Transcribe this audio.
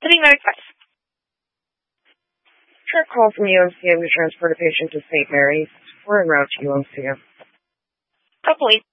including no price. Sure, call from UMCM to transport a patient to St. Mary's. We're en route to UMCM. Hopefully.